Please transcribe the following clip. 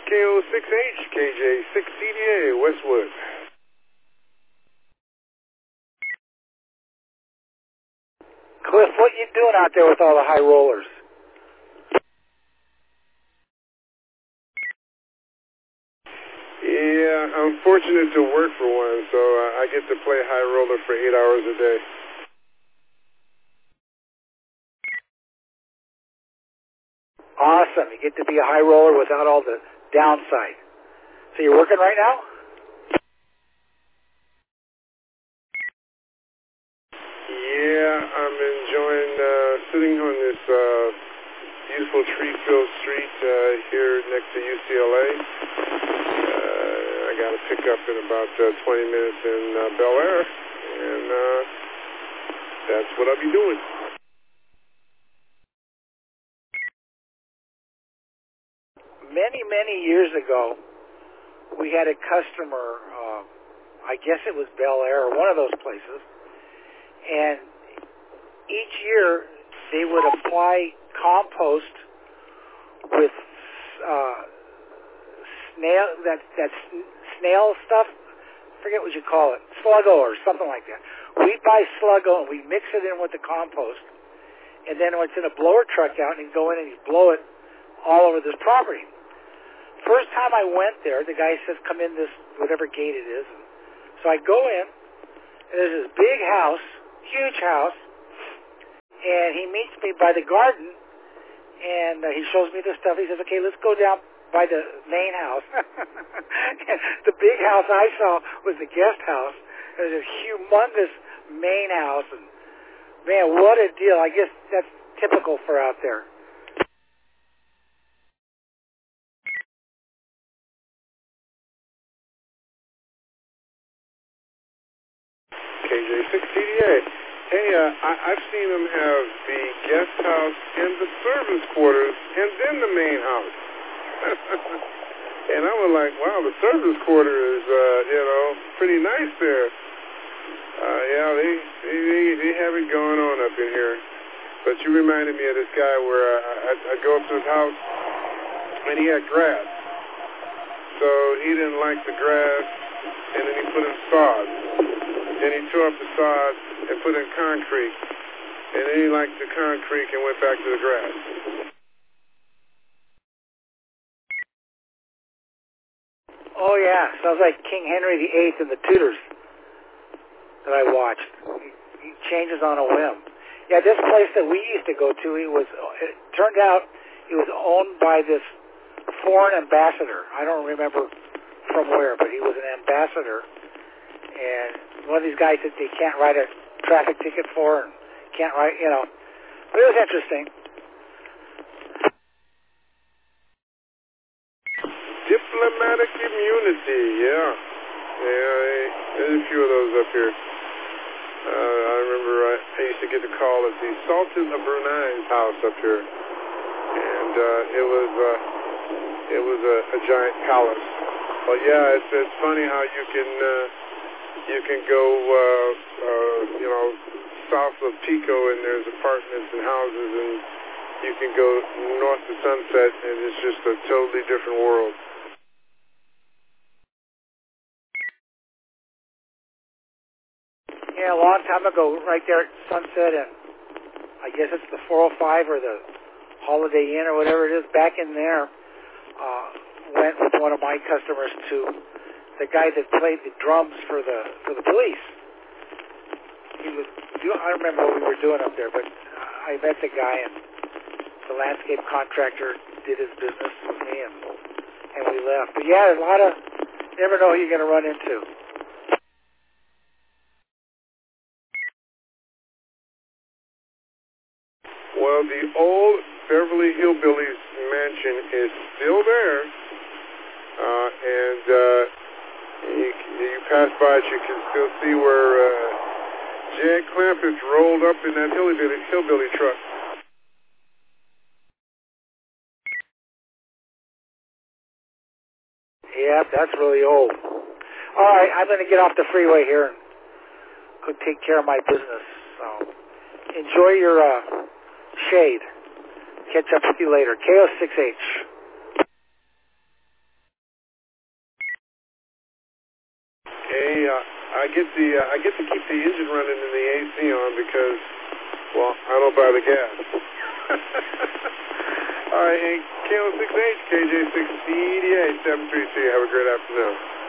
KO6H, KJ6CDA, Westwood. Cliff, what you doing out there with all the high rollers? Yeah, I'm fortunate to work for one, so I get to play high roller for 8 hours a day. Awesome. You get to be a high roller without all the downside. So you're working right now? Yeah, I'm enjoying sitting on this beautiful tree-filled street here next to UCLA. I got to pick up in about 20 minutes in Bel Air, and that's what I'll be doing. Many years ago, we had a customer, I guess it was Bel Air or one of those places, and each year they would apply compost with snail stuff, forget what you call it, Sluggo or something like that. We buy Sluggo and we mix it in with the compost, and then it's in a blower truck out, and you go in and you blow it all over this property. First time I went there, the guy says, come in this, whatever gate it is. So I go in, and there's this big house, huge house, and he meets me by the garden, and he shows me the stuff. He says, okay, let's go down by the main house. And the big house I saw was the guest house. There's a humongous main house, and man, what a deal. I guess that's typical for out there. KJ6CDA. Hey, I've seen them have the guest house and the servants' quarters and then the main house. And I was like, wow, the servants' quarter is, pretty nice there. Yeah, they have it going on up in here. But you reminded me of this guy where I go up to his house and he had grass. So he didn't like the grass, and then he put in sod. Then he tore up the sod and put in concrete. And then he liked the concrete and went back to the grass. Oh, yeah. Sounds like King Henry VIII and the Tudors that I watched. He changes on a whim. Yeah, this place that we used to go to, it turned out it was owned by this foreign ambassador. I don't remember from where, but he was an ambassador. And one of these guys that they can't write a traffic ticket for and can't write, But it was interesting. Diplomatic immunity, yeah. Yeah, there's a few of those up here. I remember I used to get the call at the Sultan of Brunei's house up here. And it was a giant palace. But yeah, it's funny how you can go, south of Pico and there's apartments and houses, and you can go north to Sunset and it's just a totally different world. Yeah, a long time ago, right there at Sunset, and I guess it's the 405 or the Holiday Inn or whatever it is, back in there, went with one of my customers to the guy that played the drums for the police. I don't remember what we were doing up there, but I met the guy, and the landscape contractor did his business with me, and we left. But yeah, there's a lot of, you never know who you're going to run into. Well, the old Beverly Hillbillies mansion is still there, and you pass by it, you can still see where Jed Clampett rolled up in that hillbilly truck. Yeah, that's really old. All right, I'm going to get off the freeway here and go take care of my business. So enjoy your shade. Catch up with you later. KO6H. Hey, I get to keep the engine running and the AC on because, well, I don't buy the gas. All right, Hank, KO6H, KJ6CDA 733. Have a great afternoon.